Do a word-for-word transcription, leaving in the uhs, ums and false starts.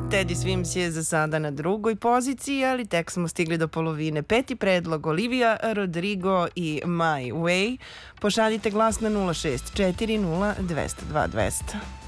Teddy Swims je za sada na drugoj poziciji, ali tek smo stigli do polovine. Peti predlog Olivia Rodrigo i My Way. Pošaljite glas na nula šest četiri nula dva zero dva dva zero zero.